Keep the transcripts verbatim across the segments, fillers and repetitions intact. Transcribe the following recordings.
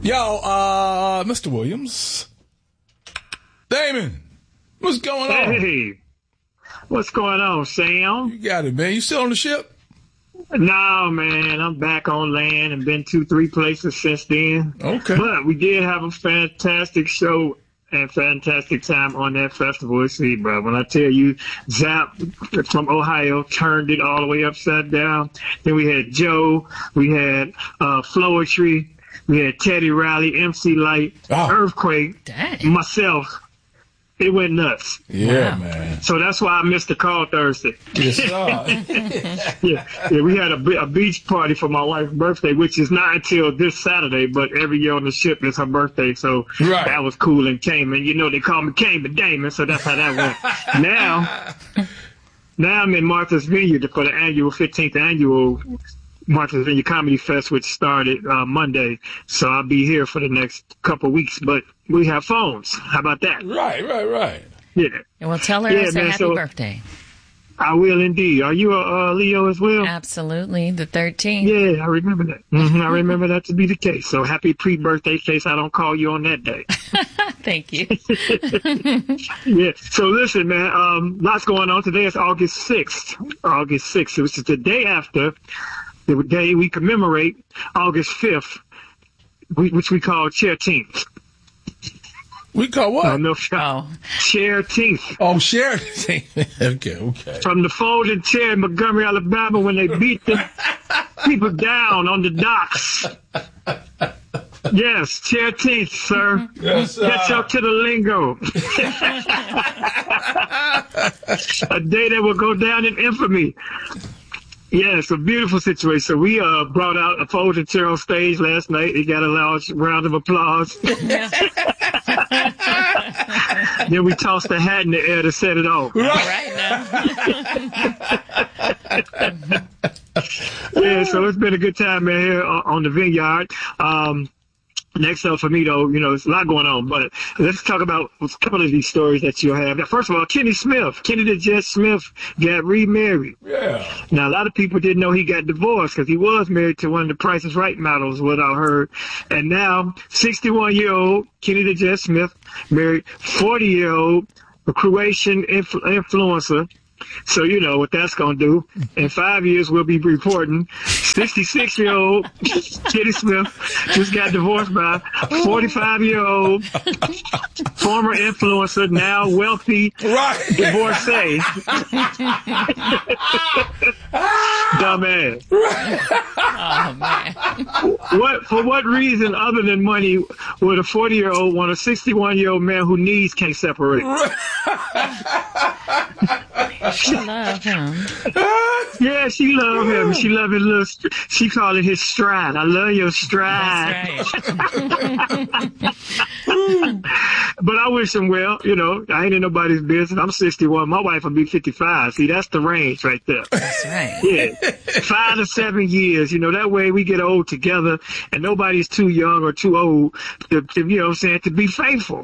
Yo, uh, Mister Williams. Damon, what's going on? Hey, what's going on, Sam? You got it, man. You still on the ship? No, man. I'm back on land and been to three places since then. Okay. But we did have a fantastic show and fantastic time on that festival. See, bro, when I tell you, Zap from Ohio turned it all the way upside down. Then we had Joe. We had uh, Floetry. We had Teddy Riley, M C Light, oh. Earthquake, Dang. myself. It went nuts. Yeah, wow. man. So that's why I missed the call Thursday. Yes, sir. yeah, yeah. We had a, a beach party for my wife's birthday, which is not until this Saturday, but every year on the ship is her birthday, so right. that was cool in Cayman. You know, they call me Cayman Damon, so that's how that went. now, now I'm in Martha's Vineyard for the annual fifteenth annual Martha's Vineyard Comedy Fest, which started uh, Monday. So I'll be here for the next couple of weeks, but we have phones. How about that? Right, right, right. Yeah. And we'll tell her yeah, I say man, happy so birthday. I will indeed. Are you a uh, Leo as well? Absolutely. The thirteenth. Yeah, I remember that. Mm-hmm, I remember that to be the case. So happy pre-birthday, in case I don't call you on that day. Thank you. Yeah. So listen, man, um, lots going on. Today is August sixth. August sixth, which is the day after the day we commemorate August fifth, which we call Chairteenth. We call what? Uh, no, Oh. Chairteenth. Oh, share. okay, okay. From the folding chair in Montgomery, Alabama, when they beat the people down on the docks. Yes, Chairteenth, sir. Yes, sir. Catch up to the lingo. A day that will go down in infamy. Yeah, it's a beautiful situation. So we uh, brought out a folding chair on stage last night. He got a large round of applause. Then we tossed the hat in the air to set it off. All right now. Yeah, so it's been a good time, man, here on the Vineyard. Um, Next up for me, though, you know, there's a lot going on, but let's talk about a couple of these stories that you'll have. First of all, Kenny Smith, Kenny the Jet Smith got remarried. Yeah. Now, a lot of people didn't know he got divorced because he was married to one of the Price is Right models, what I heard. And now, sixty-one-year-old Kenny the Jet Smith married forty-year-old Croatian influ- influencer. So you know what that's going to do. In five years, we'll be reporting sixty-six-year-old Kenny Smith just got divorced by forty-five-year-old former influencer, now wealthy right. divorcee. Dumbass. Oh, man. What, for what reason other than money would a forty-year-old want a sixty-one-year-old man who knees can't separate? She love him. Yeah, she love him. She love his little, she call it his stride. I love your stride. That's right. But I wish him well. You know, I ain't in nobody's business. I'm sixty-one. My wife will be fifty-five. See, that's the range right there. That's right. Yeah. Five to seven years. You know, that way we get old together and nobody's too young or too old to, to you know what I'm saying, to be faithful.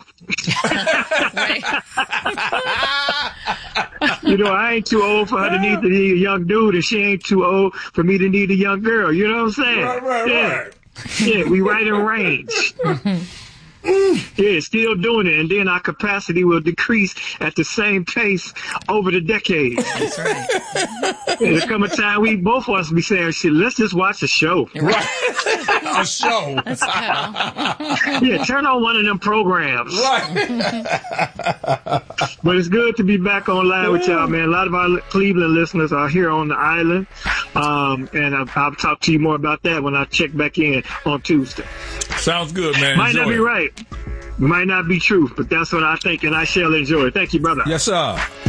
You know, I ain't too old for her to need to need a young dude, and she ain't too old for me to need a young girl. You know what I'm saying? Right, right, yeah. right. Yeah, we right in range. Yeah, still doing it, and then our capacity will decrease at the same pace over the decades. That's right. There'll come a time we both of us be saying, shit, let's just watch a show. Right. A show. Let's go. Yeah, turn on one of them programs. Right. But it's good to be back on live with y'all, man. A lot of our Cleveland listeners are here on the island, um, and I'll, I'll talk to you more about that when I check back in on Tuesday. Sounds good, man. Might Enjoy not be it. right. Might not be true, but that's what I think, and I shall enjoy it. Thank you, brother. Yes, sir.